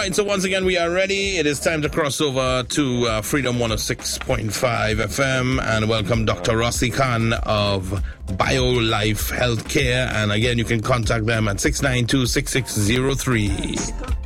right, so once again, we are ready. It is time to cross over to Freedom 106.5 FM and welcome Dr. Rossi Khan of BioLife Healthcare. And again, you can contact them at 692-6603.